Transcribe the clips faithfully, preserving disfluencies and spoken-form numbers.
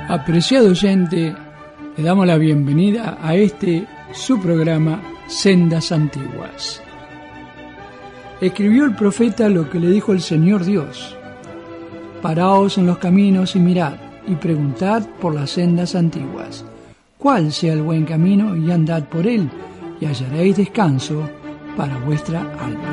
Apreciado oyente, le damos la bienvenida a este su programa Sendas Antiguas. Escribió el profeta lo que le dijo el Señor Dios: paraos en los caminos y mirad, y preguntad por las sendas antiguas, cuál sea el buen camino, y andad por él, y hallaréis descanso para vuestra alma.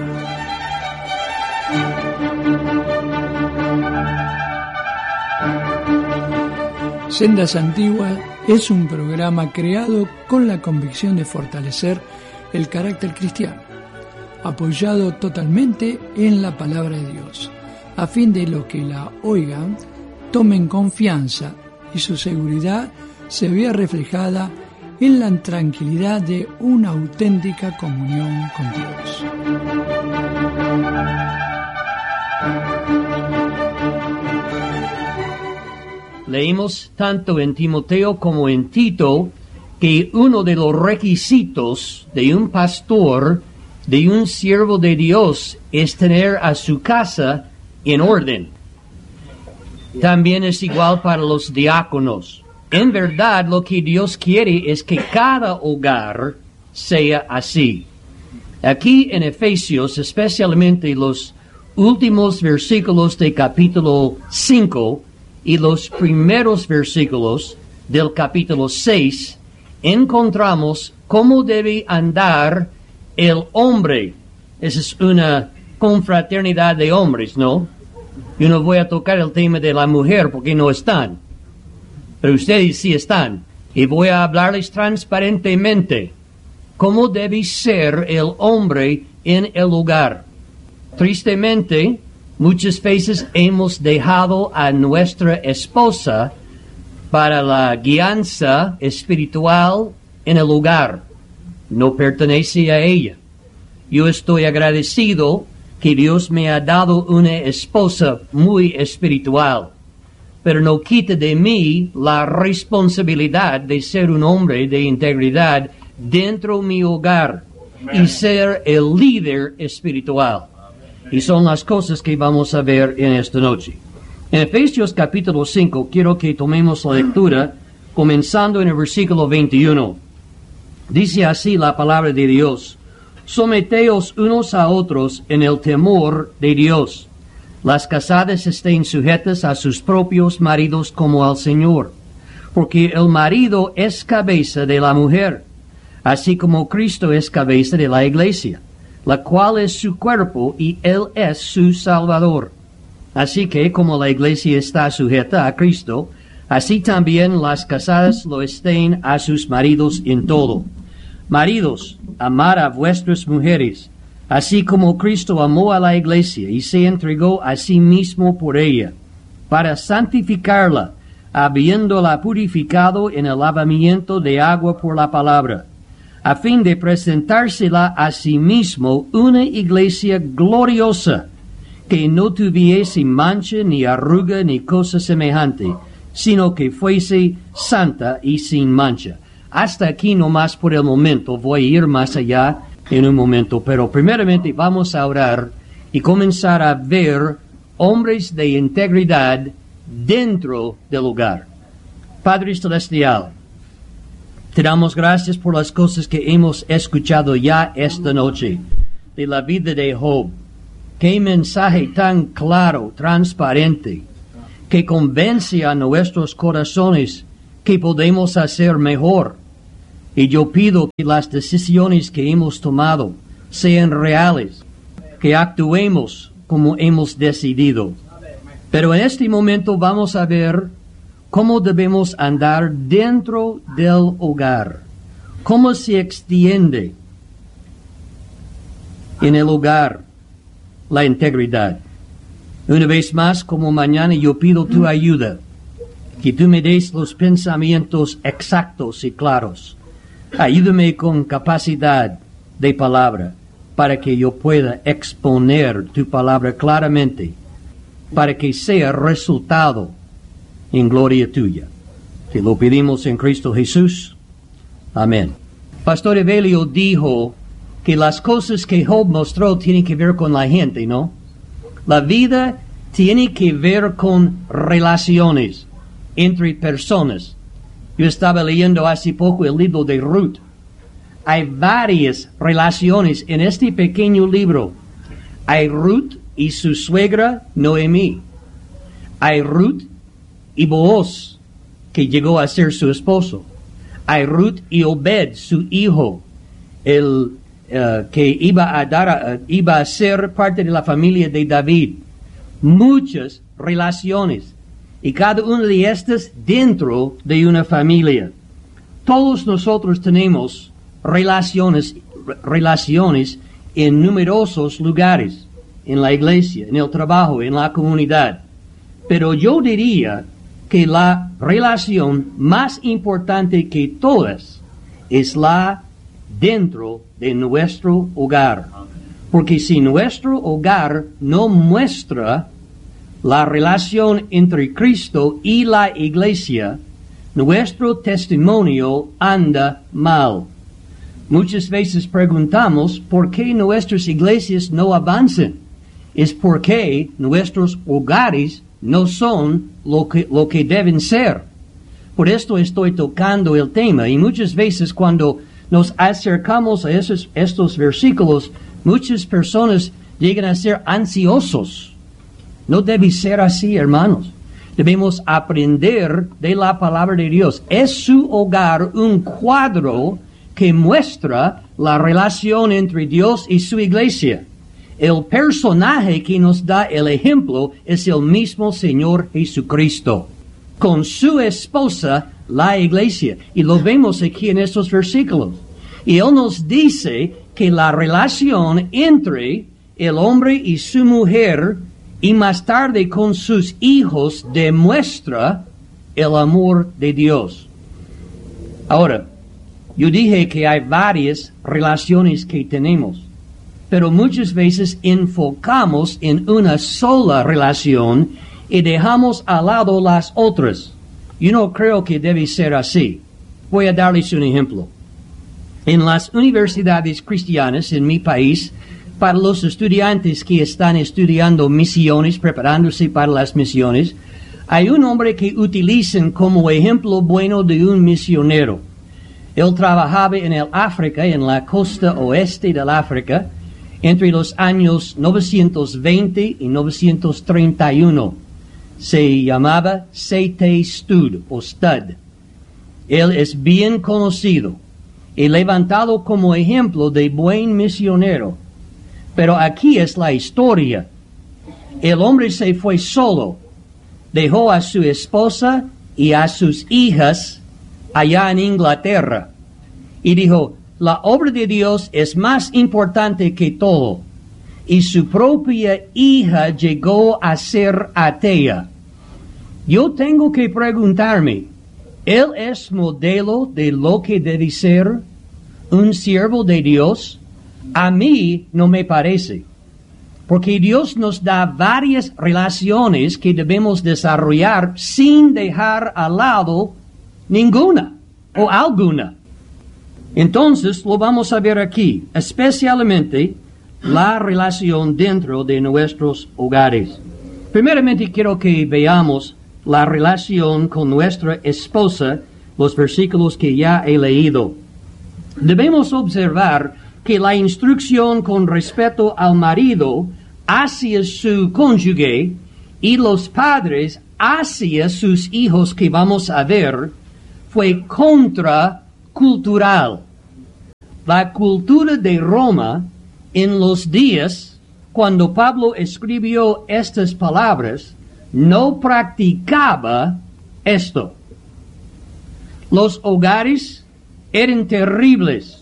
Sendas Antiguas es un programa creado con la convicción de fortalecer el carácter cristiano, apoyado totalmente en la palabra de Dios, a fin de los que la oigan tomen confianza y su seguridad se vea reflejada en la tranquilidad de una auténtica comunión con Dios. Leímos tanto en Timoteo como en Tito que uno de los requisitos de un pastor, de un siervo de Dios, es tener a su casa en orden. También es igual para los diáconos. En verdad, lo que Dios quiere es que cada hogar sea así. Aquí en Efesios, especialmente los últimos versículos de capítulo cinco y los primeros versículos del capítulo seis, encontramos cómo debe andar el hombre. Esa es una confraternidad de hombres, ¿no? Yo no voy a tocar el tema de la mujer porque no están, pero ustedes sí están. Y voy a hablarles transparentemente cómo debe ser el hombre en el hogar. Tristemente, muchas veces hemos dejado a nuestra esposa para la guianza espiritual en el hogar. No pertenece a ella. Yo estoy agradecido que Dios me ha dado una esposa muy espiritual, pero no quita de mí la responsabilidad de ser un hombre de integridad dentro de mi hogar y ser el líder espiritual. Y son las cosas que vamos a ver en esta noche. En Efesios capítulo cinco, quiero que tomemos la lectura, comenzando en el versículo veintiuno. Dice así la palabra de Dios: someteos unos a otros en el temor de Dios. Las casadas estén sujetas a sus propios maridos como al Señor, porque el marido es cabeza de la mujer, así como Cristo es cabeza de la iglesia, la cual es su cuerpo y Él es su Salvador. Así que, como la iglesia está sujeta a Cristo, así también las casadas lo estén a sus maridos en todo. Maridos, amad a vuestras mujeres, así como Cristo amó a la iglesia y se entregó a sí mismo por ella, para santificarla, habiéndola purificado en el lavamiento de agua por la palabra, a fin de presentársela a sí mismo una iglesia gloriosa, que no tuviese mancha, ni arruga, ni cosa semejante, sino que fuese santa y sin mancha. Hasta aquí nomás por el momento. Voy a ir más allá en un momento, pero primeramente vamos a orar y comenzar a ver hombres de integridad dentro del hogar. Padre Celestial, te damos gracias por las cosas que hemos escuchado ya esta noche de la vida de Job. Qué mensaje tan claro, transparente, que convence a nuestros corazones que podemos hacer mejor. Y yo pido que las decisiones que hemos tomado sean reales, que actuemos como hemos decidido. Pero en este momento vamos a ver cómo debemos andar dentro del hogar, cómo se extiende en el hogar la integridad. Una vez más, como mañana, yo pido tu ayuda, que tú me des los pensamientos exactos y claros. Ayúdame con capacidad de palabra, para que yo pueda exponer tu palabra claramente, para que sea resultado en gloria tuya. Te lo pedimos en Cristo Jesús. Amén. Pastor Evelio dijo que las cosas que Job mostró tienen que ver con la gente, ¿no? La vida tiene que ver con relaciones. entre personas. Yo estaba leyendo hace poco el libro de Ruth. Hay varias relaciones en este pequeño libro. Hay Ruth y su suegra Noemí. Hay Ruth y Booz, que llegó a ser su esposo. Hay Ruth y Obed, su hijo, el uh, que iba a dar, a, uh, iba a ser parte de la familia de David. Muchas relaciones, y cada una de estas dentro de una familia. Todos nosotros tenemos relaciones, relaciones en numerosos lugares, en la iglesia, en el trabajo, en la comunidad. Pero yo diría que la relación más importante que todas es la dentro de nuestro hogar. Porque si nuestro hogar no muestra la relación entre Cristo y la iglesia, nuestro testimonio anda mal. Muchas veces preguntamos por qué nuestras iglesias no avanzan. Es porque nuestros hogares no son lo que, lo que deben ser. Por esto estoy tocando el tema, y muchas veces cuando nos acercamos a esos, estos versículos, muchas personas llegan a ser ansiosos. No debe ser así, hermanos. Debemos aprender de la palabra de Dios. Es su hogar un cuadro que muestra la relación entre Dios y su iglesia. El personaje que nos da el ejemplo es el mismo Señor Jesucristo, con su esposa, la iglesia. Y lo vemos aquí en estos versículos. Y Él nos dice que la relación entre el hombre y su mujer, y más tarde con sus hijos, demuestra el amor de Dios. Ahora, yo dije que hay varias relaciones que tenemos, pero muchas veces enfocamos en una sola relación y dejamos al lado las otras. Yo no creo que debe ser así. Voy a darles un ejemplo. En las universidades cristianas en mi país, para los estudiantes que están estudiando misiones, preparándose para las misiones, hay un hombre que utilizan como ejemplo bueno de un misionero. Él trabajaba en el África, en la costa oeste del África, entre los años novecientos veinte y novecientos treinta y uno. Se llamaba C T Studd o Studd. Él es bien conocido y levantado como ejemplo de buen misionero. Pero aquí es la historia. El hombre se fue solo, dejó a su esposa y a sus hijas allá en Inglaterra, y dijo, la obra de Dios es más importante que todo, y su propia hija llegó a ser atea. Yo tengo que preguntarme, ¿él es modelo de lo que debe ser un siervo de Dios? A mí no me parece, porque Dios nos da varias relaciones que debemos desarrollar sin dejar al lado ninguna o alguna. Entonces lo vamos a ver aquí, especialmente la relación dentro de nuestros hogares. Primeramente quiero que veamos la relación con nuestra esposa, los versículos que ya he leído. Debemos observar que la instrucción con respecto al marido hacia su cónyuge y los padres hacia sus hijos que vamos a ver fue contracultural. La cultura de Roma en los días cuando Pablo escribió estas palabras no practicaba esto. Los hogares eran terribles,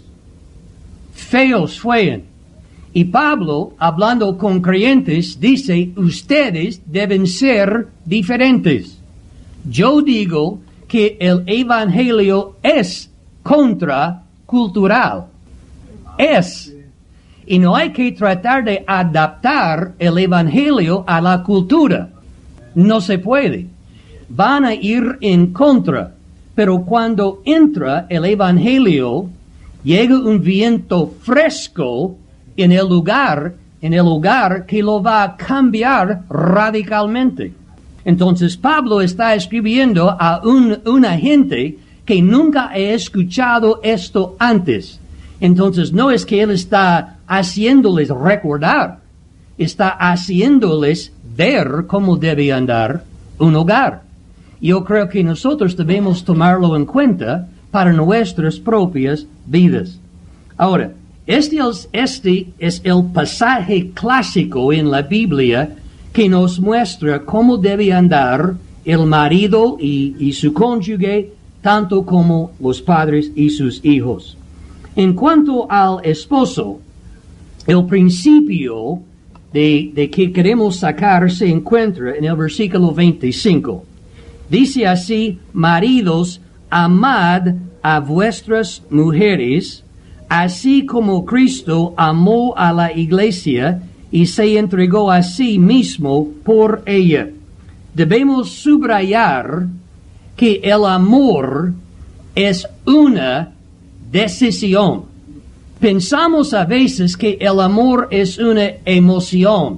feos fueron. Y Pablo, hablando con creyentes, dice, ustedes deben ser diferentes. Yo digo que el evangelio es contracultural. Es. Y no hay que tratar de adaptar el evangelio a la cultura. No se puede. Van a ir en contra. Pero cuando entra el evangelio, llega un viento fresco en el lugar, en el lugar que lo va a cambiar radicalmente. Entonces Pablo está escribiendo a un, una gente que nunca ha escuchado esto antes. Entonces no es que él está haciéndoles recordar, está haciéndoles ver cómo debe andar un hogar. Yo creo que nosotros debemos tomarlo en cuenta para nuestras propias vidas. Ahora, este es, este es el pasaje clásico en la Biblia que nos muestra cómo debe andar el marido y, y su cónyuge, tanto como los padres y sus hijos. En cuanto al esposo, el principio de, de que queremos sacar se encuentra en el versículo veinticinco. Dice así: maridos, amad a vuestras mujeres, así como Cristo amó a la iglesia y se entregó a sí mismo por ella. Debemos subrayar que el amor es una decisión. Pensamos a veces que el amor es una emoción.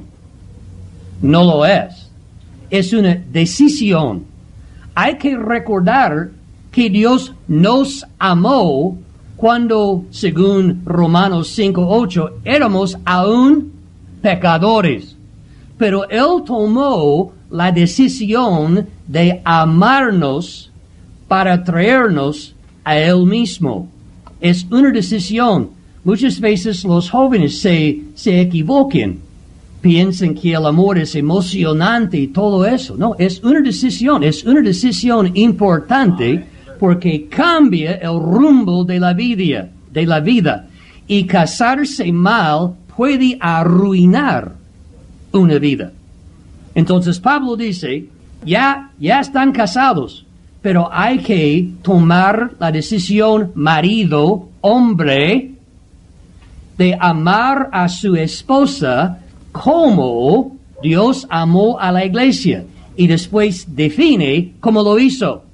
No lo es. Es una decisión. Hay que recordar que Dios nos amó cuando, según Romanos cinco ocho, éramos aún pecadores. Pero Él tomó la decisión de amarnos para traernos a Él mismo. Es una decisión. Muchas veces los jóvenes se, se equivocan. Piensan que el amor es emocionante y todo eso. No, es una decisión. Es una decisión importante porque cambia el rumbo de la vida, de la vida. Y casarse mal puede arruinar una vida. Entonces Pablo dice, ya, ya están casados, pero hay que tomar la decisión, marido, hombre, de amar a su esposa como Dios amó a la iglesia. Y después define cómo lo hizo,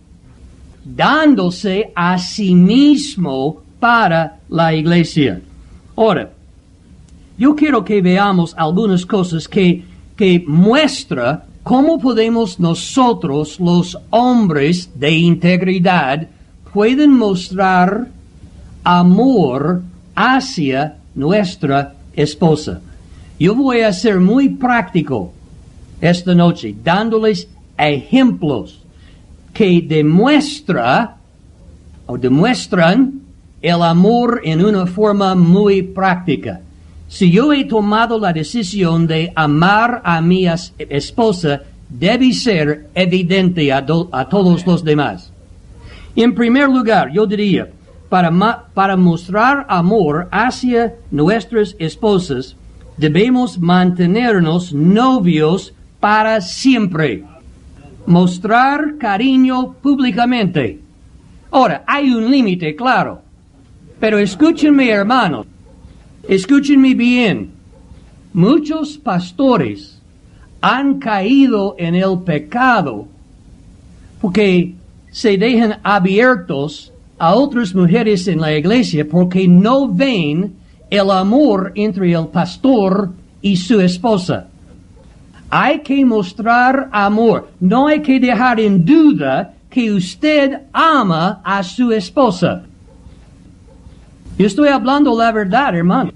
dándose a sí mismo para la iglesia. Ahora, yo quiero que veamos algunas cosas que, que muestra cómo podemos nosotros, los hombres de integridad, pueden mostrar amor hacia nuestra esposa. Yo voy a ser muy práctico esta noche, dándoles ejemplos que demuestra o demuestran el amor en una forma muy práctica. Si yo he tomado la decisión de amar a mi esposa, debe ser evidente a, do, a todos los demás. En primer lugar, yo diría, para, ma, para mostrar amor hacia nuestras esposas, debemos mantenernos novios para siempre. Mostrar cariño públicamente. Ahora, hay un límite, claro. Pero escúchenme, hermanos. Escúchenme bien. Muchos pastores han caído en el pecado porque se dejan abiertos a otras mujeres en la iglesia porque no ven el amor entre el pastor y su esposa. Hay que mostrar amor. No hay que dejar en duda que usted ama a su esposa. Yo estoy hablando la verdad, hermano.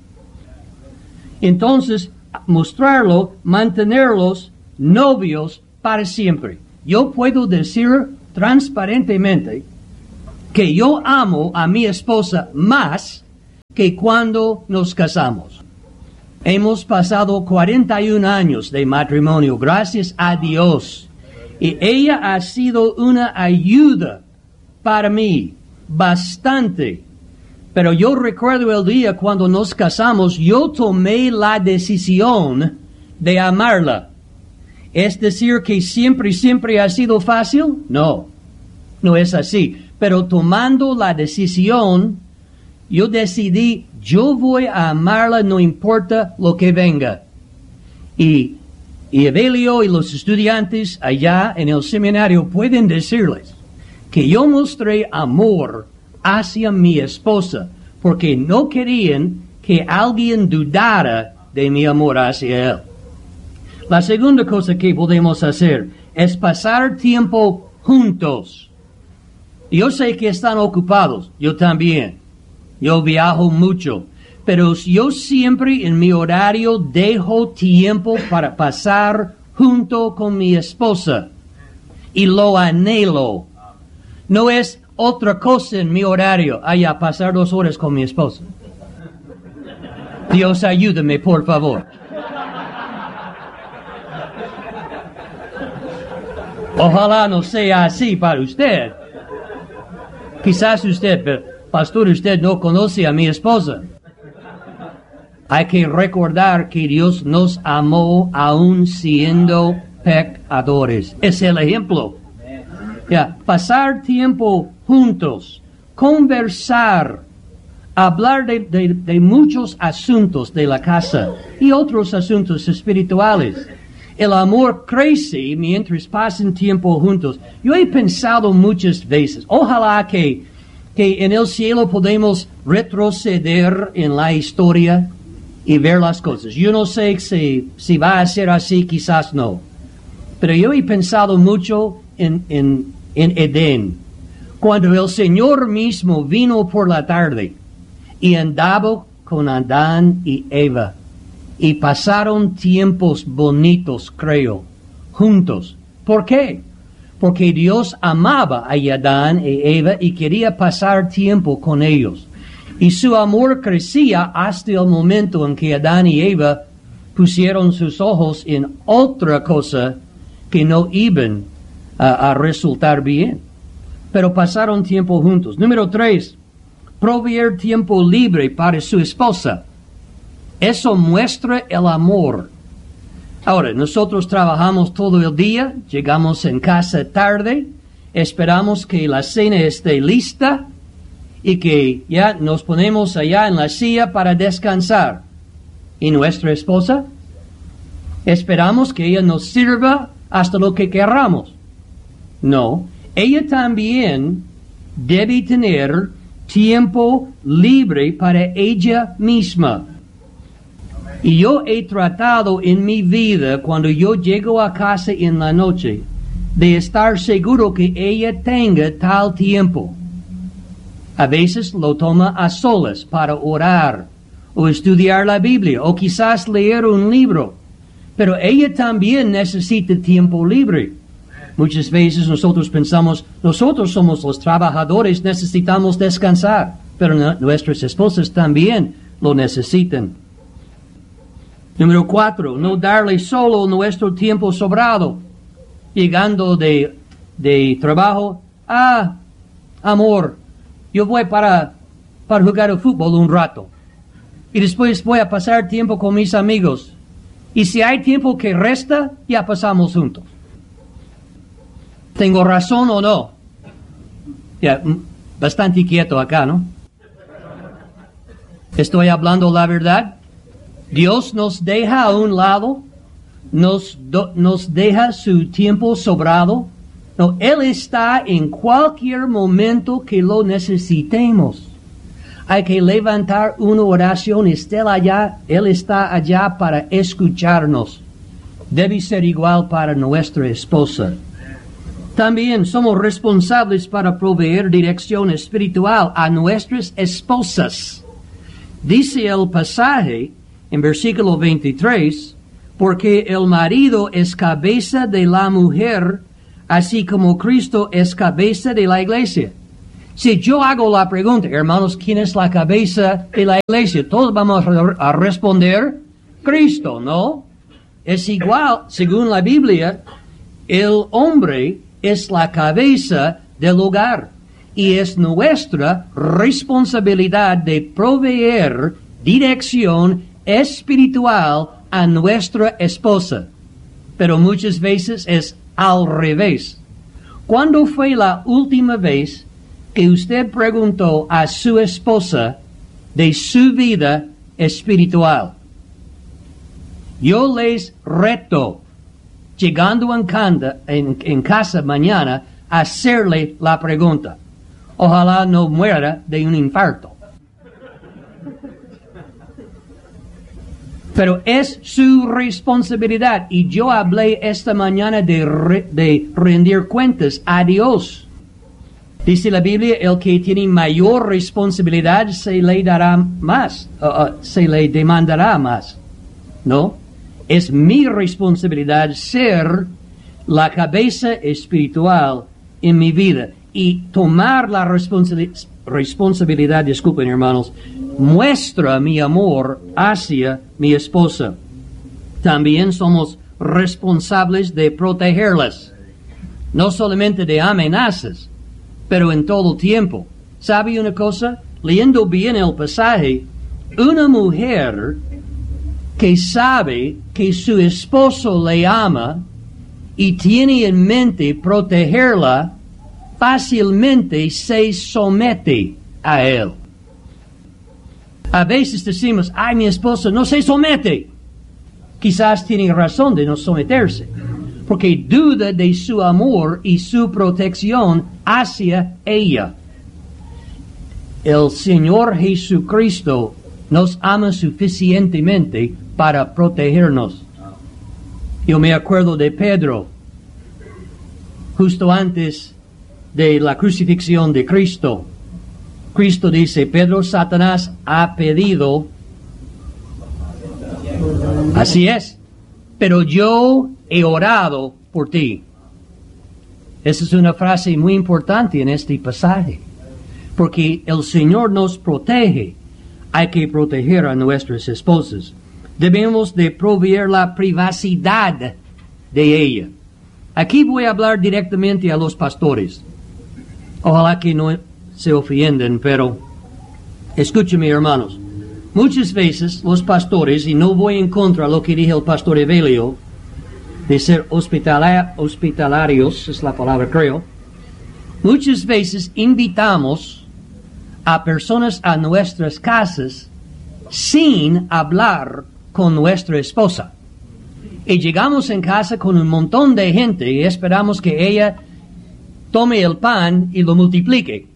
Entonces, mostrarlo, mantenerlos novios para siempre. Yo puedo decir transparentemente que yo amo a mi esposa más que cuando nos casamos. Hemos pasado cuarenta y un años de matrimonio, gracias a Dios. Y ella ha sido una ayuda para mí, bastante. Pero yo recuerdo el día cuando nos casamos, yo tomé la decisión de amarla. ¿Es decir que siempre, siempre ha sido fácil? No, no es así. Pero tomando la decisión, yo decidí, yo voy a amarla no importa lo que venga. Y, y Evelio y los estudiantes allá en el seminario pueden decirles que yo mostré amor hacia mi esposa porque no querían que alguien dudara de mi amor hacia él. La segunda cosa que podemos hacer es pasar tiempo juntos. Yo sé que están ocupados, yo también. Yo viajo mucho, pero yo siempre en mi horario dejo tiempo para pasar junto con mi esposa. Y lo anhelo. No es otra cosa en mi horario. Ay, a pasar dos horas con mi esposa. Dios ayúdame, por favor. Ojalá no sea así para usted. Quizás usted, pero, pastor, usted no conoce a mi esposa. Hay que recordar que Dios nos amó aún siendo pecadores. Es el ejemplo. Ya, pasar tiempo juntos, conversar, hablar de, de, de muchos asuntos de la casa y otros asuntos espirituales. El amor crece mientras pasan tiempo juntos. Yo he pensado muchas veces, ojalá que, que en el cielo podamos retroceder en la historia y ver las cosas. Yo no sé si, si va a ser así, quizás no. Pero yo he pensado mucho en, en, en Edén. Cuando el Señor mismo vino por la tarde y andaba con Adán y Eva. Y pasaron tiempos bonitos, creo, juntos. ¿Por qué? Porque Dios amaba a Adán y Eva y quería pasar tiempo con ellos. Y su amor crecía hasta el momento en que Adán y Eva pusieron sus ojos en otra cosa que no iban a, a resultar bien. Pero pasaron tiempo juntos. Número tres, proveer tiempo libre para su esposa. Eso muestra el amor. Ahora, nosotros trabajamos todo el día, llegamos en casa tarde, esperamos que la cena esté lista y que ya nos ponemos allá en la silla para descansar. ¿Y nuestra esposa? Esperamos que ella nos sirva hasta lo que querramos. No, ella también debe tener tiempo libre para ella misma. Y yo he tratado en mi vida, cuando yo llego a casa en la noche, de estar seguro que ella tenga tal tiempo. A veces lo toma a solas para orar, o estudiar la Biblia, o quizás leer un libro. Pero ella también necesita tiempo libre. Muchas veces nosotros pensamos, nosotros somos los trabajadores, necesitamos descansar, pero no, nuestras esposas también lo necesitan. Número cuatro, no darle solo nuestro tiempo sobrado. Llegando de, de trabajo, ah, amor, yo voy para, para jugar al fútbol un rato. Y después voy a pasar tiempo con mis amigos. Y si hay tiempo que resta, ya pasamos juntos. ¿Tengo razón o no? Ya, bastante quieto acá, ¿no? ¿Estoy hablando la verdad? Dios nos deja a un lado, nos, do, nos deja su tiempo sobrado. No, Él está en cualquier momento que lo necesitemos. Hay que levantar una oración, esté allá, Él está allá para escucharnos. Debe ser igual para nuestra esposa. También somos responsables para proveer dirección espiritual a nuestras esposas. Dice el pasaje en versículo veintitrés, porque el marido es cabeza de la mujer, así como Cristo es cabeza de la iglesia. Si yo hago la pregunta, hermanos, ¿quién es la cabeza de la iglesia? Todos vamos a responder, Cristo, ¿no? Es igual, según la Biblia, el hombre es la cabeza del hogar y es nuestra responsabilidad de proveer dirección espiritual a nuestra esposa. Pero muchas veces es al revés. ¿Cuándo fue la última vez que usted preguntó a su esposa de su vida espiritual? Yo les reto, llegando en, canda, en, en casa mañana, a hacerle la pregunta. Ojalá no muera de un infarto. Pero es su responsabilidad. Y yo hablé esta mañana de, re, de rendir cuentas a Dios. Dice la Biblia, el que tiene mayor responsabilidad se le dará más, uh, uh, se le demandará más. ¿No? Es mi responsabilidad ser la cabeza espiritual en mi vida. Y tomar la responsabilidad, responsabilidad, disculpen hermanos, muestra mi amor hacia mi esposa. También somos responsables de protegerlas, no solamente de amenazas, pero en todo tiempo. ¿Sabe una cosa? Leyendo bien el pasaje, una mujer que sabe que su esposo le ama y tiene en mente protegerla, fácilmente se somete a él. A veces decimos, ay, mi esposo no se somete. Quizás tiene razón de no someterse, porque duda de su amor y su protección hacia ella. El Señor Jesucristo nos ama suficientemente para protegernos. Yo me acuerdo de Pedro, justo antes de la crucifixión de Cristo. Cristo dice, Pedro, Satanás ha pedido. Así es. Pero yo he orado por ti. Esa es una frase muy importante en este pasaje. Porque el Señor nos protege. Hay que proteger a nuestras esposas. Debemos de proveer la privacidad de ella. Aquí voy a hablar directamente a los pastores. Ojalá que no se ofenden, pero escúcheme, hermanos. Muchas veces los pastores, y no voy en contra de lo que dijo el pastor Evelio, de ser hospitala- hospitalarios, es la palabra creo, muchas veces invitamos a personas a nuestras casas sin hablar con nuestra esposa. Y llegamos en casa con un montón de gente y esperamos que ella tome el pan y lo multiplique.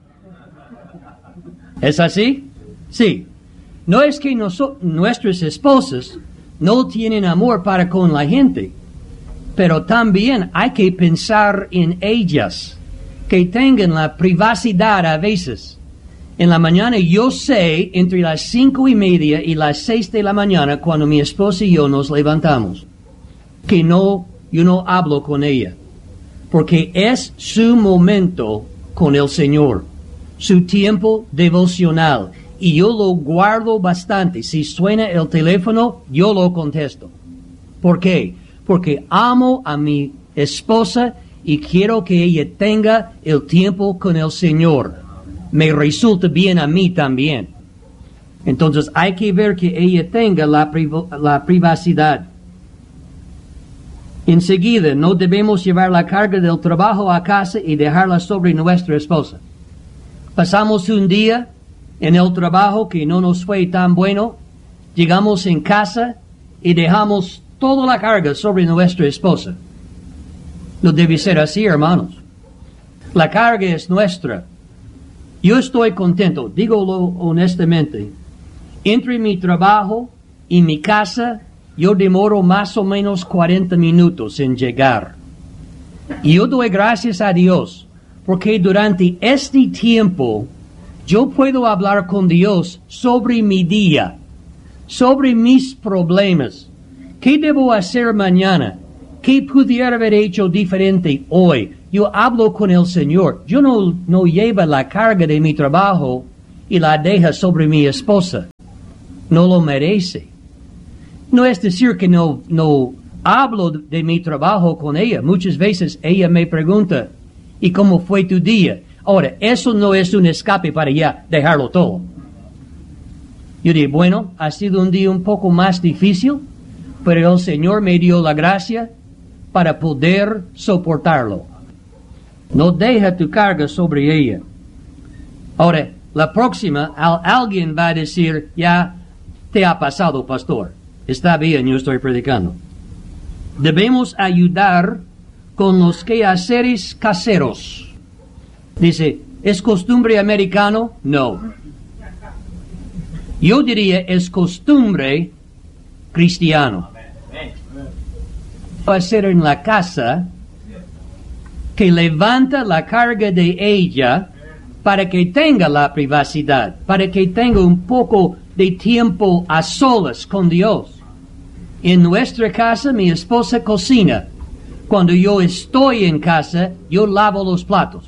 ¿Es así? Sí. No es que noso- nuestras esposas no tienen amor para con la gente, pero también hay que pensar en ellas, que tengan la privacidad a veces. En la mañana yo sé, entre las cinco y media y las seis de la mañana, cuando mi esposa y yo nos levantamos, que no, yo no hablo con ella. Porque es su momento con el Señor, su tiempo devocional. Y yo lo guardo bastante. Si suena el teléfono, yo lo contesto. ¿Por qué? Porque amo a mi esposa y quiero que ella tenga el tiempo con el Señor. Me resulta bien a mí también. Entonces hay que ver que ella tenga la, priv- la privacidad. Enseguida, no debemos llevar la carga del trabajo a casa y dejarla sobre nuestra esposa. Pasamos un día en el trabajo que no nos fue tan bueno, llegamos en casa y dejamos toda la carga sobre nuestra esposa. No debe ser así, hermanos. La carga es nuestra. Yo estoy contento, dígolo honestamente. Entre mi trabajo y mi casa, yo demoro más o menos cuarenta minutos en llegar. Y yo doy gracias a Dios, porque durante este tiempo yo puedo hablar con Dios sobre mi día, sobre mis problemas. ¿Qué debo hacer mañana? ¿Qué pudiera haber hecho diferente hoy? Yo hablo con el Señor. Yo no, no llevo la carga de mi trabajo y la dejo sobre mi esposa. No lo merece. No es decir que no, no hablo de mi trabajo con ella. Muchas veces ella me pregunta, ¿y cómo fue tu día? Ahora, eso no es un escape para ya dejarlo todo. Yo digo, bueno, ha sido un día un poco más difícil, pero el Señor me dio la gracia para poder soportarlo. No deja tu carga sobre ella. Ahora, la próxima, al, alguien va a decir, ya te ha pasado, pastor. Está bien, yo estoy predicando. Debemos ayudar con los quehaceres caseros. Dice, ¿es costumbre americano? No. Yo diría, es costumbre cristiano. Va a ser en la casa que levanta la carga de ella para que tenga la privacidad, para que tenga un poco de tiempo a solas con Dios. En nuestra casa mi esposa cocina. Cuando yo estoy en casa, yo lavo los platos.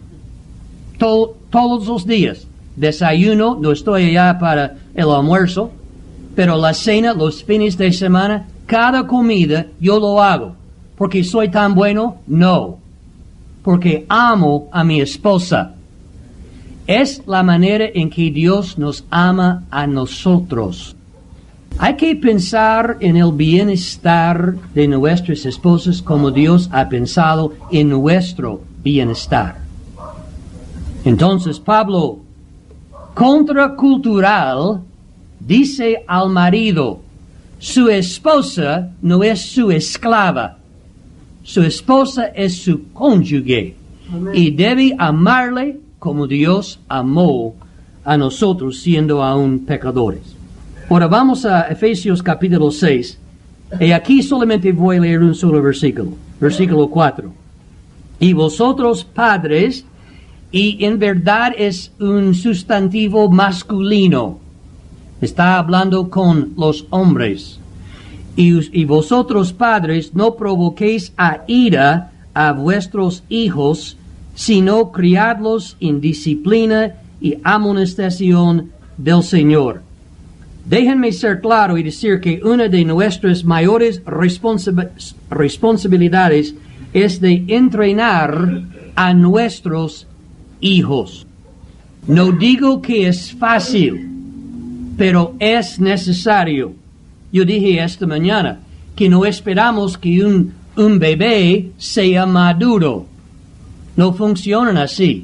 To- todos los días. Desayuno, no estoy allá para el almuerzo, pero la cena, los fines de semana, cada comida yo lo hago. ¿Porque soy tan bueno? No. Porque amo a mi esposa. Es la manera en que Dios nos ama a nosotros. Hay que pensar en el bienestar de nuestras esposas como Dios ha pensado en nuestro bienestar. Entonces Pablo, contracultural, dice al marido, su esposa no es su esclava, su esposa es su cónyuge. Amén. Y debe amarle como Dios amó a nosotros siendo aún pecadores. Ahora vamos a Efesios capítulo seis, y aquí solamente voy a leer un solo versículo, versículo cuatro. Y vosotros padres, y en verdad es un sustantivo masculino, está hablando con los hombres. Y, y vosotros padres no provoquéis a ira a vuestros hijos, sino criadlos en disciplina y amonestación del Señor. Déjenme ser claro y decir que una de nuestras mayores responsa- responsabilidades es de entrenar a nuestros hijos. No digo que es fácil, pero es necesario. Yo dije esta mañana que no esperamos que un, un bebé sea maduro. No funcionan así.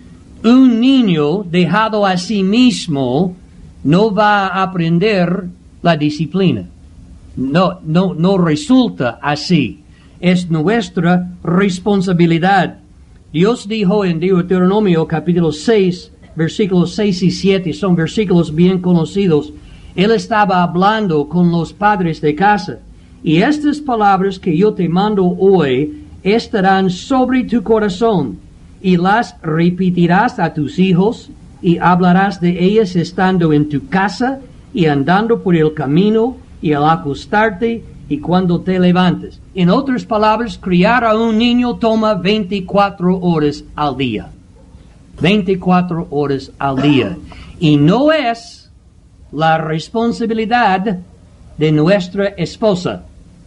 Un niño dejado a sí mismo no va a aprender la disciplina. No, no, no resulta así. Es nuestra responsabilidad. Dios dijo en Deuteronomio capítulo seis, versículos seis y siete, son versículos bien conocidos. Él estaba hablando con los padres de casa. Y estas palabras que yo te mando hoy estarán sobre tu corazón, y las repetirás a tus hijos, y hablarás de ellas estando en tu casa, y andando por el camino, y al acostarte, y cuando te levantes. En otras palabras, criar a un niño toma veinticuatro horas al día. veinticuatro horas al día. Y no es la responsabilidad de nuestra esposa.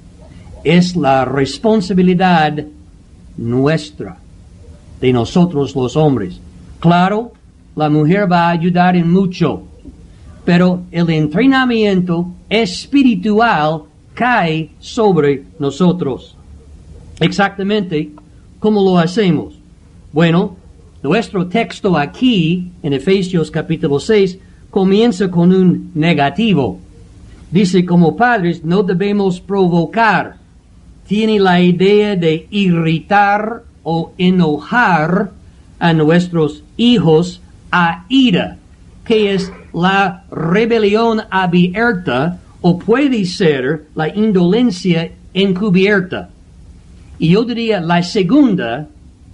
Es la responsabilidad nuestra, de nosotros los hombres. Claro, la mujer va a ayudar en mucho, pero el entrenamiento espiritual cae sobre nosotros. Exactamente, ¿cómo lo hacemos? Bueno, nuestro texto aquí, en Efesios capítulo seis, comienza con un negativo. Dice, como padres no debemos provocar. Tiene la idea de irritar o enojar a nuestros hijos a ira, que es la rebelión abierta o puede ser la indolencia encubierta. Y yo diría, la segunda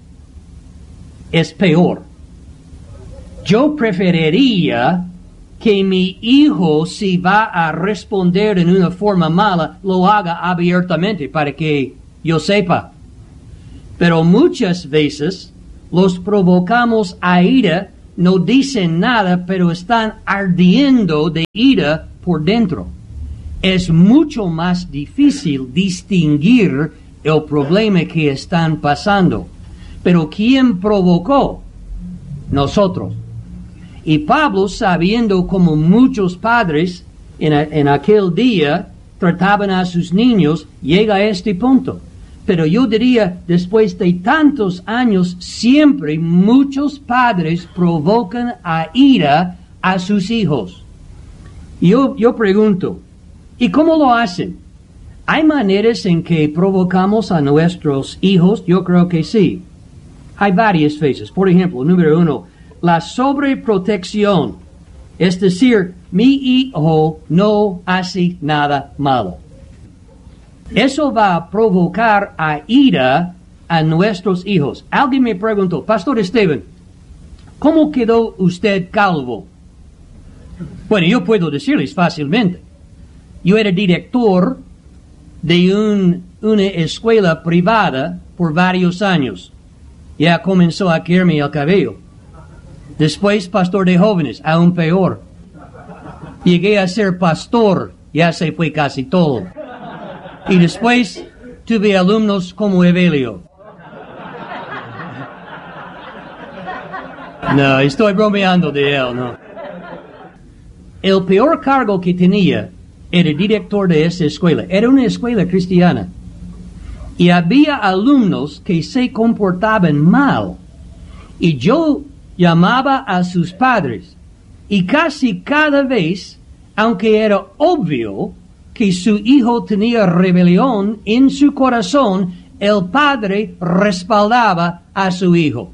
es peor. Yo preferiría que mi hijo, si va a responder en una forma mala, lo haga abiertamente para que yo sepa. Pero muchas veces los provocamos a ira, no dicen nada, pero están ardiendo de ira por dentro. Es mucho más difícil distinguir el problema que están pasando. Pero ¿quién provocó? Nosotros. Y Pablo, sabiendo como muchos padres en, a, en aquel día trataban a sus niños, llega a este punto. Pero yo diría, después de tantos años, siempre muchos padres provocan a ira a sus hijos. Y yo, yo pregunto, ¿y cómo lo hacen? ¿Hay maneras en que provocamos a nuestros hijos? Yo creo que sí. Hay varias veces. Por ejemplo, número uno, la sobreprotección. Es decir, mi hijo no hace nada malo. Eso va a provocar a ira a nuestros hijos. Alguien me preguntó, Pastor Esteban, ¿cómo quedó usted calvo? Bueno, yo puedo decirles fácilmente. Yo era director de un, una escuela privada por varios años. Ya comenzó a caerme el cabello. Después, pastor de jóvenes, aún peor. Llegué a ser pastor, ya se fue casi todo. Y después tuve alumnos como Evelio. No, estoy bromeando de él, no. El peor cargo que tenía era director de esa escuela. Era una escuela cristiana. Y había alumnos que se comportaban mal. Y yo llamaba a sus padres. Y casi cada vez, aunque era obvio que su hijo tenía rebelión en su corazón, el padre respaldaba a su hijo.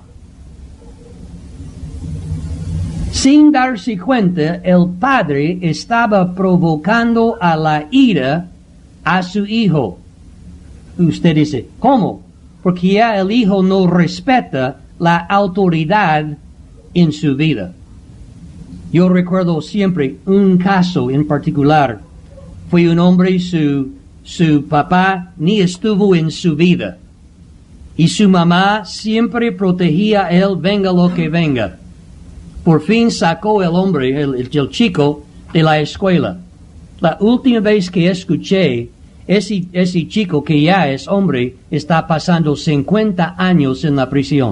Sin darse cuenta, el padre estaba provocando a la ira a su hijo. Usted dice, ¿cómo? Porque ya el hijo no respeta la autoridad en su vida. Yo recuerdo siempre un caso en particular. Fue un hombre, su, su papá ni estuvo en su vida. Y su mamá siempre protegía a él, venga lo que venga. Por fin sacó el hombre, el, el, el chico, de la escuela. La última vez que escuché, ese, ese chico que ya es hombre, está pasando cincuenta años en la prisión.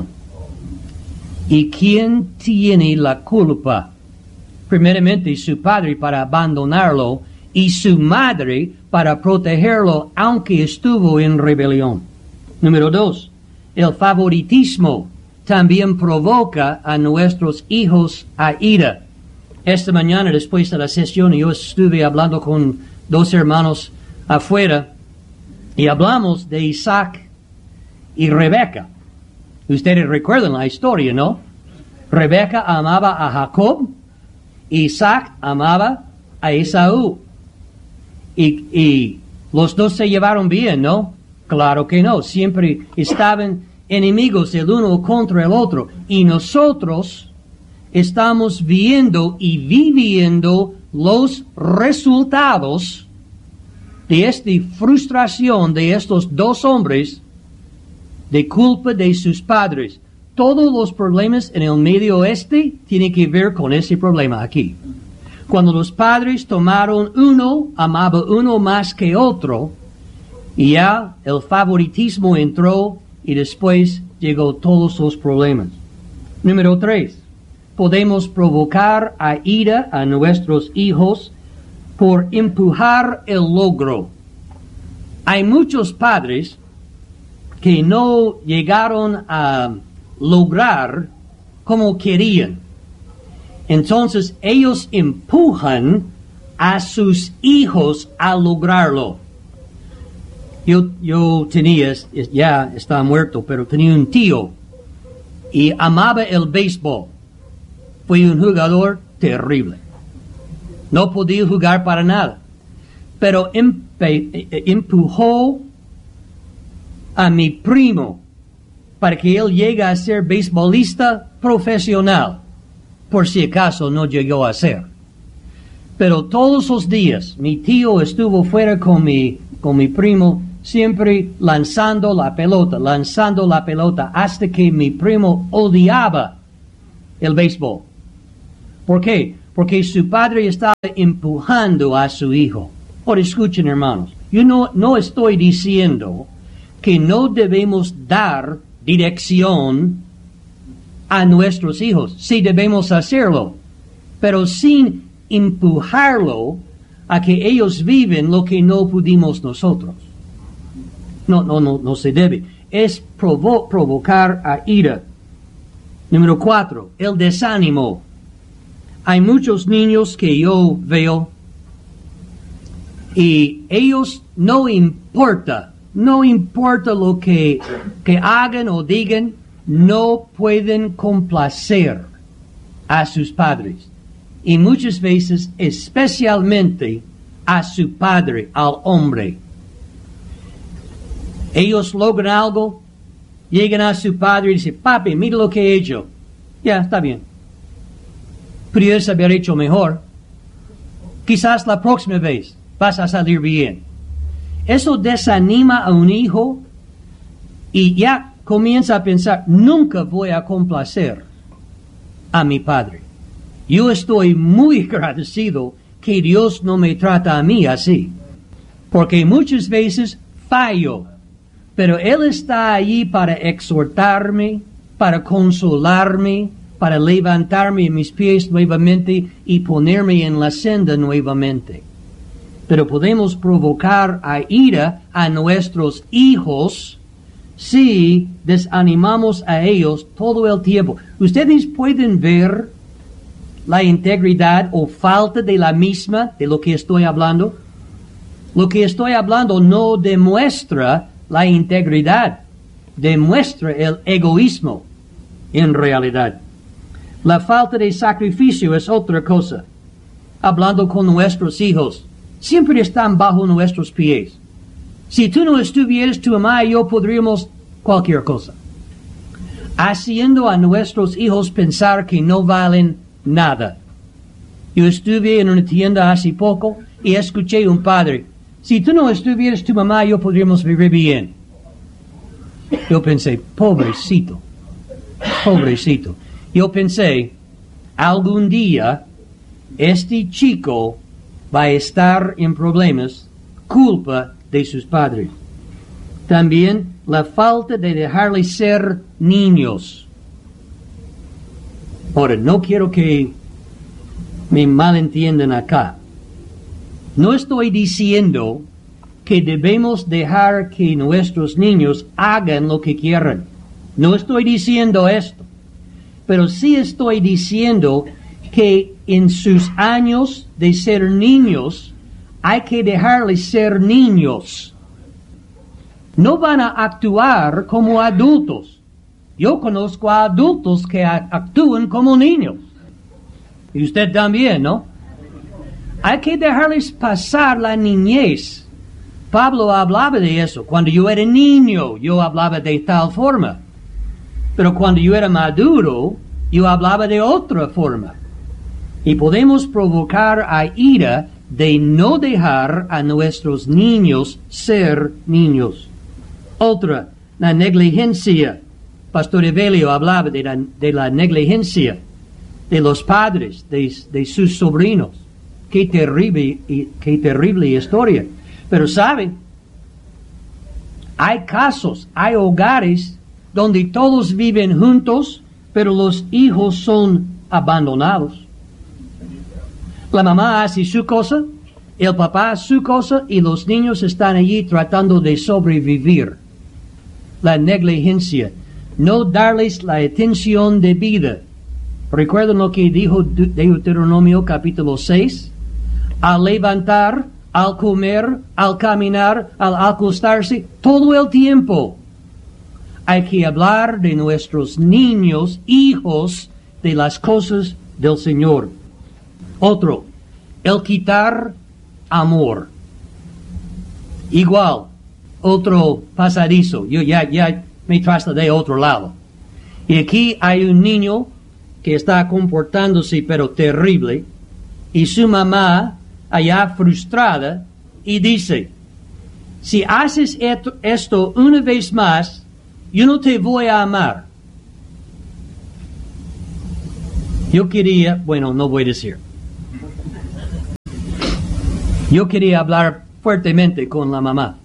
¿Y quién tiene la culpa? Primeramente su padre para abandonarlo y su madre para protegerlo aunque estuvo en rebelión. Número dos, el favoritismo también provoca a nuestros hijos a ira. Esta mañana, después de la sesión, yo estuve hablando con dos hermanos afuera y hablamos de Isaac y Rebeca. Ustedes recuerdan la historia, ¿no? Rebeca amaba a Jacob, Isaac amaba a Esaú. Y, y los dos se llevaron bien, ¿no? Claro que no, siempre estaban enemigos el uno contra el otro. Y nosotros estamos viendo y viviendo los resultados de esta frustración de estos dos hombres de culpa de sus padres. Todos los problemas en el Medio Oeste tienen que ver con ese problema aquí. Cuando los padres tomaron uno, amaba uno más que otro, y ya el favoritismo entró y después llegó todos los problemas. Número tres, podemos provocar a ira a nuestros hijos por empujar el logro. Hay muchos padres que no llegaron a lograr como querían. Entonces ellos empujan a sus hijos a lograrlo. Yo, yo tenía, ya está muerto, pero tenía un tío y amaba el béisbol. Fue un jugador terrible. No podía jugar para nada. Pero empe, empujó a mi primo para que él llegue a ser beisbolista profesional. Por si acaso no llegó a ser. Pero todos los días mi tío estuvo fuera con mi, con mi primo, siempre lanzando la pelota, lanzando la pelota, hasta que mi primo odiaba el béisbol. ¿Por qué? Porque su padre estaba empujando a su hijo. Ahora escuchen, hermanos, yo no, no estoy diciendo que no debemos dar dirección a nuestros hijos. Sí debemos hacerlo, pero sin empujarlo a que ellos viven lo que no pudimos nosotros. No, no, no, no se debe. Es provo- provocar a ira. Número cuatro, el desánimo. Hay muchos niños que yo veo y ellos no importa, no importa lo que, que hagan o digan, no pueden complacer a sus padres. y muchas veces especialmente a su padre, al hombre. Ellos logran algo, llegan a su padre y dicen, papi, mira lo que he hecho. Ya, está bien. Pudieras haber hecho mejor. Quizás la próxima vez vas a salir bien. Eso desanima a un hijo y ya comienza a pensar, nunca voy a complacer a mi padre. Yo estoy muy agradecido que Dios no me trata a mí así, porque muchas veces fallo, pero Él está allí para exhortarme, para consolarme, para levantarme en mis pies nuevamente y ponerme en la senda nuevamente. Pero podemos provocar a ira a nuestros hijos si desanimamos a ellos todo el tiempo. Ustedes pueden ver la integridad o falta de la misma de lo que estoy hablando. Lo que estoy hablando no demuestra la integridad, demuestra el egoísmo en realidad. La falta de sacrificio es otra cosa. Hablando con nuestros hijos, siempre están bajo nuestros pies. Si tú no estuvieras, tu mamá y yo podríamos cualquier cosa. Haciendo a nuestros hijos pensar que no valen nada. Yo estuve en una tienda hace poco y escuché a un padre, si tú no estuvieras, tu mamá y yo podríamos vivir bien. Yo pensé, pobrecito, pobrecito. Yo pensé, algún día este chico va a estar en problemas, culpa de sus padres. También la falta de dejarles ser niños. Ahora, no quiero que me malentiendan acá. No estoy diciendo que debemos dejar que nuestros niños hagan lo que quieran. No estoy diciendo esto. Pero sí estoy diciendo que en sus años de ser niños, hay que dejarles ser niños. No van a actuar como adultos. Yo conozco a adultos que a- actúan como niños. Y usted también, ¿no? Hay que dejarles pasar la niñez. Pablo hablaba de eso. Cuando yo era niño, yo hablaba de tal forma. Pero cuando yo era maduro, yo hablaba de otra forma. Y podemos provocar a ira de no dejar a nuestros niños ser niños. Otra, la negligencia. Pastor Evelio hablaba de la, de la negligencia de los padres, de, de sus sobrinos. Qué terrible, qué terrible historia. Pero saben, hay casos, hay hogares donde todos viven juntos, pero los hijos son abandonados. La mamá hace su cosa, el papá hace su cosa y los niños están allí tratando de sobrevivir. La negligencia, no darles la atención debida. ¿Recuerdan lo que dijo Deuteronomio capítulo seis? Al levantar, al comer, al caminar, al acostarse, todo el tiempo. Hay que hablar de nuestros niños, hijos, de las cosas del Señor. Otro, el quitar amor. Igual, otro pasadizo. Yo ya, ya me trasladé a otro lado. Y aquí hay un niño que está comportándose pero terrible. Y su mamá allá frustrada y dice, si haces esto, esto una vez más, yo no te voy a amar. Yo quería, bueno, no voy a decir. Yo quería hablar fuertemente con la mamá.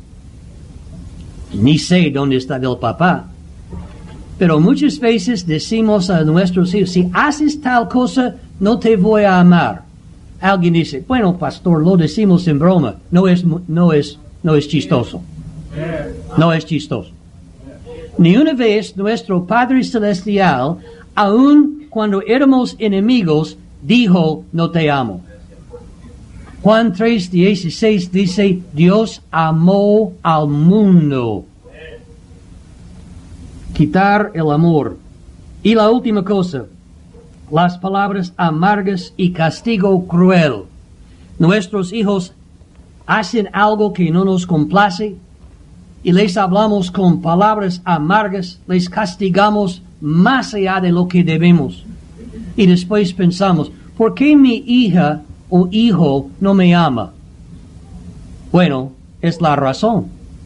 Ni sé dónde está el papá. Pero muchas veces decimos a nuestros hijos, si haces tal cosa, no te voy a amar. Alguien dice, bueno, pastor, lo decimos en broma. No es, no es, no es chistoso. No es chistoso. Ni una vez nuestro Padre Celestial, aun cuando éramos enemigos, dijo, no te amo. Juan tres dieciséis dice, Dios amó al mundo. Quitar el amor. Y la última cosa, las palabras amargas y castigo cruel. Nuestros hijos hacen algo que no nos complace y les hablamos con palabras amargas, les castigamos más allá de lo que debemos. Y después pensamos, ¿por qué mi hija o hijo no me ama? Bueno, es la razón.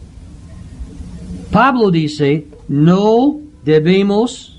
Pablo dice, no debemos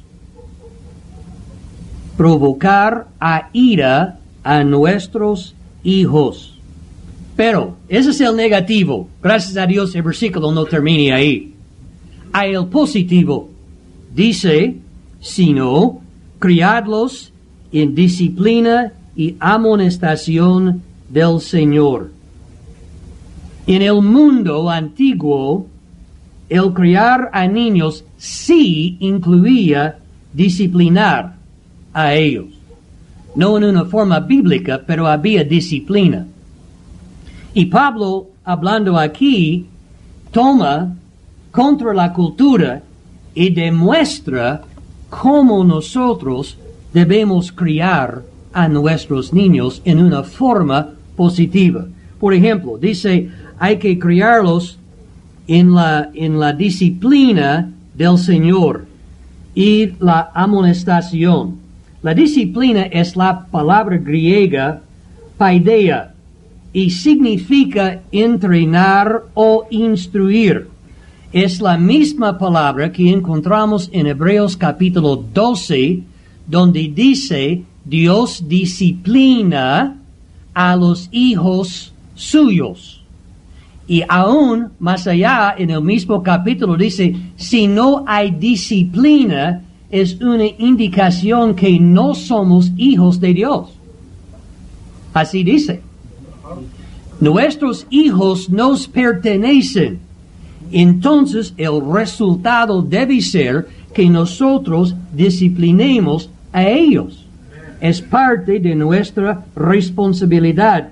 provocar a ira a nuestros hijos. Pero, ese es el negativo. Gracias a Dios el versículo no termina ahí. Hay el positivo. Dice, sino, criadlos en disciplina y amonestación del Señor. En el mundo antiguo, el criar a niños sí incluía disciplinar a ellos. No en una forma bíblica, pero había disciplina. Y Pablo, hablando aquí, toma contra la cultura y demuestra cómo nosotros debemos criar a nuestros niños en una forma positiva. Por ejemplo, dice, hay que criarlos en la, en la disciplina del Señor y la amonestación. La disciplina es la palabra griega paideia y significa entrenar o instruir. Es la misma palabra que encontramos en Hebreos capítulo doce, donde dice, Dios disciplina a los hijos suyos. Y aún más allá, en el mismo capítulo dice, si no hay disciplina, es una indicación que no somos hijos de Dios. Así dice. Nuestros hijos nos pertenecen. Entonces el resultado debe ser que nosotros disciplinemos a ellos. Es parte de nuestra responsabilidad.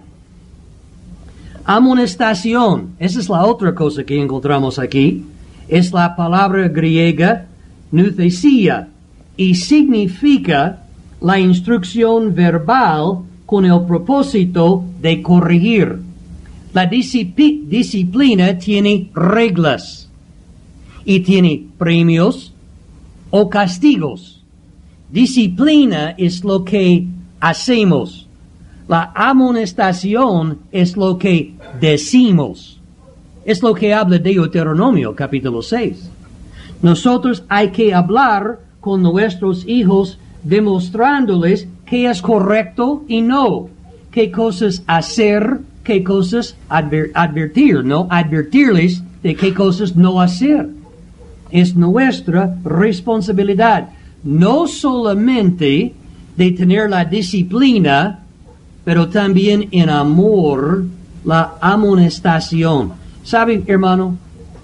Amonestación, esa es la otra cosa que encontramos aquí. Es la palabra griega nouthesia y significa la instrucción verbal con el propósito de corregir. La discipi- disciplina tiene reglas y tiene premios o castigos. Disciplina es lo que hacemos. La amonestación es lo que decimos. Es lo que habla Deuteronomio capítulo seis. Nosotros hay que hablar con nuestros hijos demostrándoles qué es correcto y no, qué cosas hacer, qué cosas adver- advertir, ¿no? Advertirles de qué cosas no hacer. Es nuestra responsabilidad, no solamente de tener la disciplina, pero también en amor, la amonestación. ¿Saben, hermano?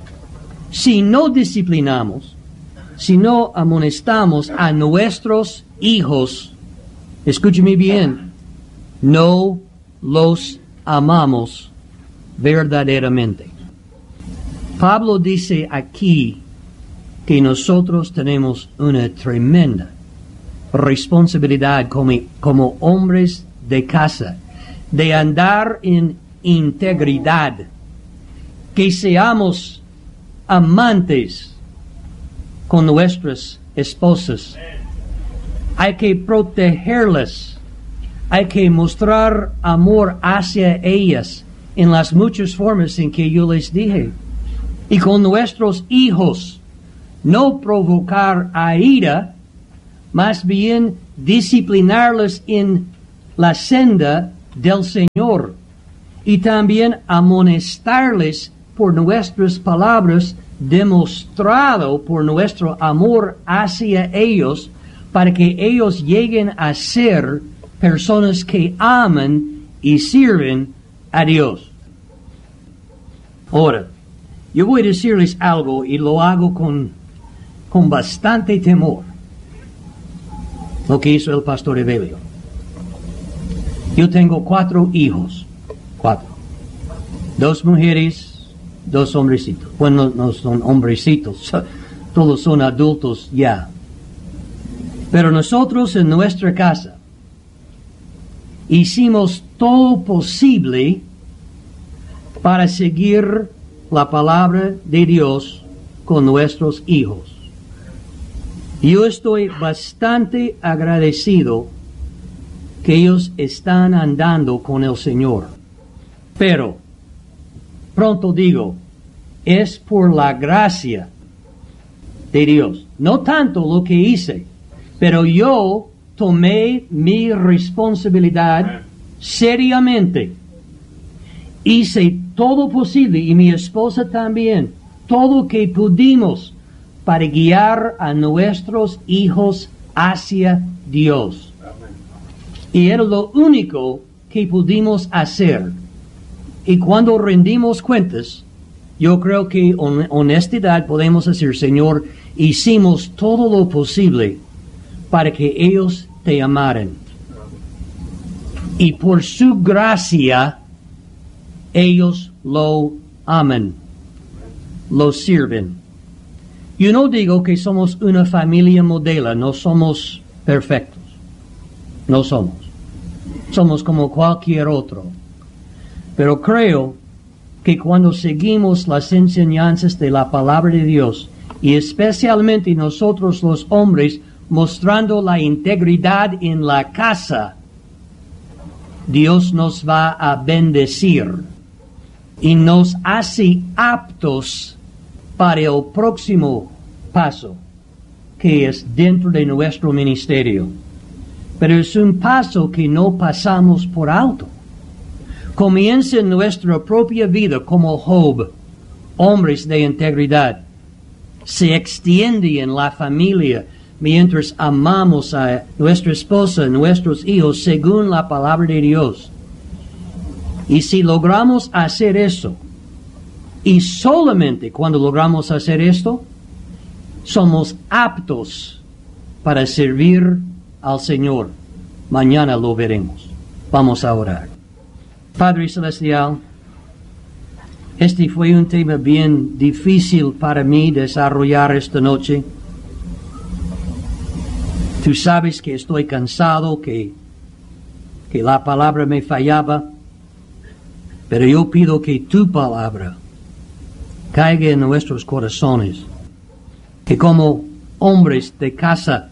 Si no disciplinamos, si no amonestamos a nuestros hijos, escúcheme bien, no los amamos verdaderamente. Pablo dice aquí que nosotros tenemos una tremenda responsabilidad como, como hombres de casa, de andar en integridad, que seamos amantes con nuestras esposas. Hay que protegerlas, hay que mostrar amor hacia ellas en las muchas formas en que yo les dije. Y con nuestros hijos, no provocar a ira, más bien disciplinarles en la senda del Señor y también amonestarles por nuestras palabras, demostrado por nuestro amor hacia ellos, para que ellos lleguen a ser personas que aman y sirven a Dios. Ahora, yo voy a decirles algo y lo hago con, con bastante temor. Lo que hizo el pastor Evelio. Yo tengo cuatro hijos. Cuatro. Dos mujeres, dos hombrecitos. Bueno, no son hombrecitos. Todos son adultos ya. Pero nosotros en nuestra casa hicimos todo posible para seguir la palabra de Dios con nuestros hijos. Yo estoy bastante agradecido que ellos están andando con el Señor. Pero, pronto digo, es por la gracia de Dios. No tanto lo que hice, pero yo tomé mi responsabilidad seriamente. Hice todo posible, y mi esposa también, todo lo que pudimos para guiar a nuestros hijos hacia Dios. Y era lo único que pudimos hacer. Y cuando rendimos cuentas, yo creo que con honestidad podemos decir, Señor, hicimos todo lo posible para que ellos te amaran. Y por su gracia, ellos lo aman, lo sirven. Yo no digo que somos una familia modelo, no somos perfectos. No somos. Somos como cualquier otro. Pero creo que cuando seguimos las enseñanzas de la palabra de Dios, y especialmente nosotros los hombres, mostrando la integridad en la casa, Dios nos va a bendecir y nos hace aptos para el próximo paso, que es dentro de nuestro ministerio. Pero es un paso que no pasamos por alto. Comienza en nuestra propia vida como Job, hombres de integridad. Se extiende en la familia mientras amamos a nuestra esposa, nuestros hijos, según la palabra de Dios. Y si logramos hacer eso, y solamente cuando logramos hacer esto, somos aptos para servir al Señor. Mañana lo veremos. Vamos a orar. Padre Celestial, este fue un tema bien difícil para mí desarrollar esta noche. Tú sabes que estoy cansado, que, que la palabra me fallaba, pero yo pido que tu palabra caiga en nuestros corazones, que como hombres de casa,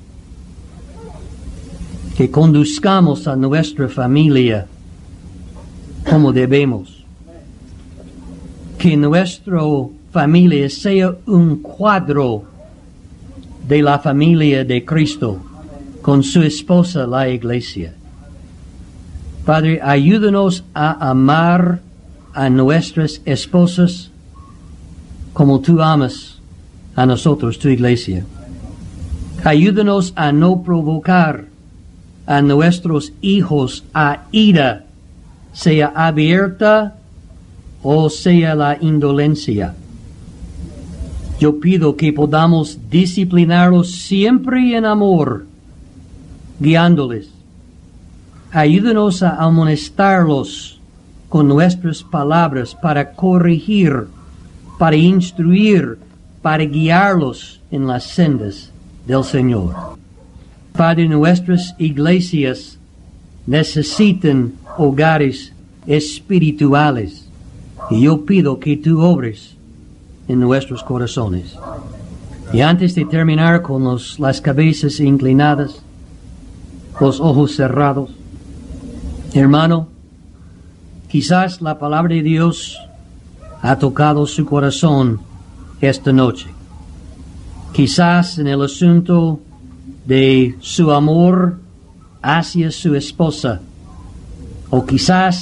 que conduzcamos a nuestra familia como debemos, que nuestra familia sea un cuadro de la familia de Cristo con su esposa, la iglesia. Padre, ayúdanos a amar a nuestras esposas como tú amas a nosotros, tu iglesia. Ayúdanos a no provocar a nuestros hijos a ira, sea abierta o sea la indolencia. Yo pido que podamos disciplinarlos siempre en amor, guiándoles. Ayúdanos a amonestarlos con nuestras palabras para corregir, para instruir, para guiarlos en las sendas del Señor. Padre, nuestras iglesias necesitan hogares espirituales, y yo pido que tú obres en nuestros corazones. Y antes de terminar con los, las cabezas inclinadas, los ojos cerrados, hermano, quizás la palabra de Dios ha tocado su corazón esta noche. Quizás en el asunto de su amor hacia su esposa, o quizás